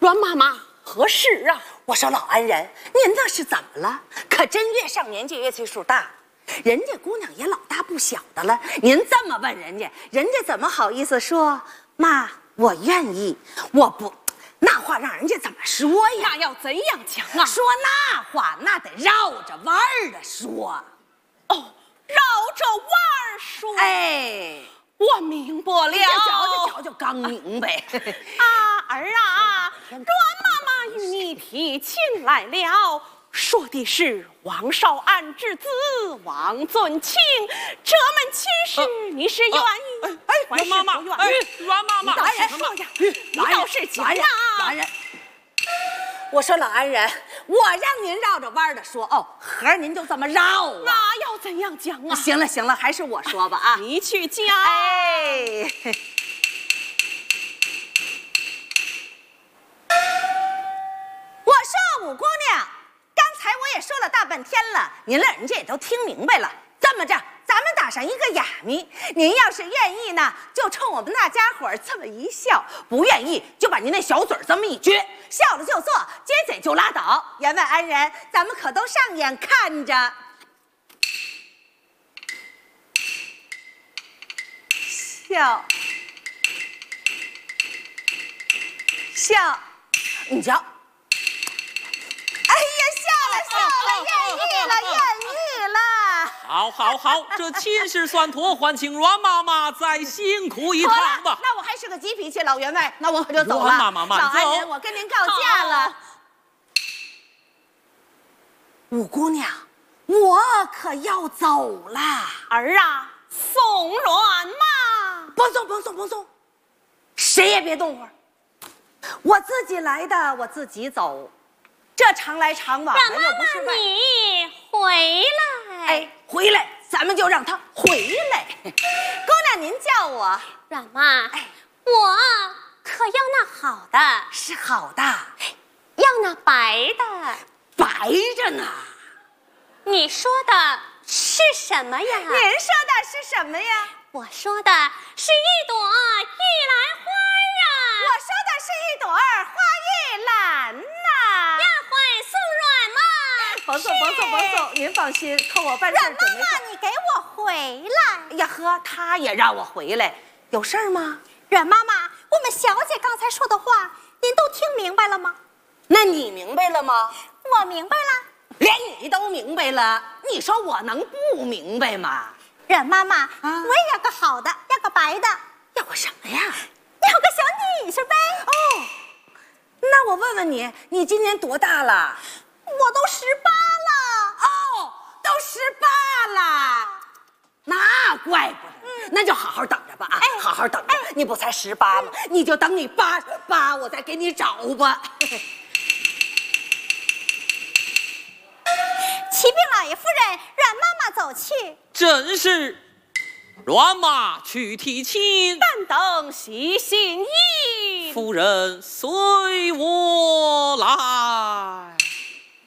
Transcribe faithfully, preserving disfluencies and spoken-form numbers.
阮妈妈何事啊？ 我说老安人，您那是怎么了？可真越上年纪越岁数大，人家姑娘也老大不小的了，您这么问人家，人家怎么好意思说妈我愿意？我不，那话让人家怎么说呀？ 那要怎样讲啊？ 说那话那得绕着弯儿的说。 哦，绕着弯儿说。 哎， 我明白了。 瞧瞧瞧瞧，刚明白。 啊儿啊，阮妈妈与你提亲来了，说的是王少安之子王尊卿，这门亲事你是愿意？ 哎， 阮妈妈，哎，阮妈妈， 你倒是说呀，你倒是讲呀！ 男人，我说老安人，我让您绕着弯的说，哦，合着您就这么绕啊？ 那要怎样讲啊？ 行了行了，还是我说吧啊！ 你去讲。 哎。我说五姑娘，刚才我也说了大半天了，您老人家也都听明白了。这么着，咱们打上一个哑谜，您要是愿意呢，就冲我们大家伙儿这么一笑；不愿意，就把您那小嘴这么一撅，笑了就做，接嘴就拉倒。员外安人，咱们可都上眼看着。笑，笑，你瞧。哎呀，笑了笑了，愿意了，愿意了。 好，好，好，这亲事算妥，还请阮妈妈再辛苦一趟吧。 那我还是个急脾气老员外，那我可就走了。 阮妈妈慢走。 老安人，我跟您告假了。五姑娘，我可要走了。 儿啊，送阮妈。 甭送，甭送，甭送，谁也别动会儿。我自己来的，我自己走。这常来常往的又不是外。 你回来。 哎，回来，咱们就让他回来。姑娘，您叫我阮妈， 哎， 我可要那好的， 是好的， 要那白的。 白着呢。 你说的是什么呀？ 您说的是什么呀？ 我说的是一朵玉兰花啊。 我说的是一朵花玉兰呐。 丫鬟送阮妈。 甭送，甭送，甭送，您放心，扣我办事准没错。 阮妈妈，你给我回来。 哎呀呵，他也让我回来，有事儿吗？ 阮妈妈，我们小姐刚才说的话，您都听明白了吗？ 那你明白了吗？ 我明白了。 连你都明白了，你说我能不明白吗？ 阮妈妈， 啊我也要个好的，要个白的， 要个什么呀？ 要个小女婿呗。 哦，那我问问你，你今年多大了？ 我都十八了。 哦，都十八了，那怪不得。嗯，那就好好等着吧啊， 哎、 好好等着。哎、你不才十八吗？嗯、你就等你八十八，我再给你找吧。 启禀老爷夫人，阮妈妈走去。 真是，阮妈去提亲， 但等喜心意。 夫人随我来。